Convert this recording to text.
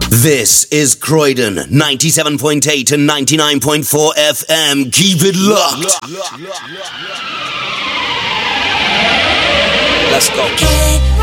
This is Croydon, 97.8 and 99.4 FM. Keep it locked. Let's go.